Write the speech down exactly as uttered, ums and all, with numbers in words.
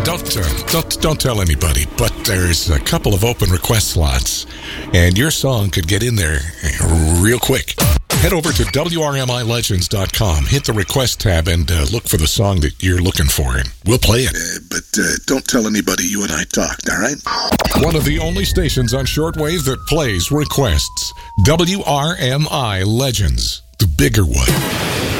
don't, uh, don't, don't tell anybody, but there's a couple of open request slots, and your song could get in there real quick. Head over to W R M I Legends dot com, hit the request tab, and uh, look for the song that you're looking for, and we'll play it. Uh, but uh, don't tell anybody you and I talked, all right? One of the only stations on shortwave that plays requests. W R M I Legends, the bigger one.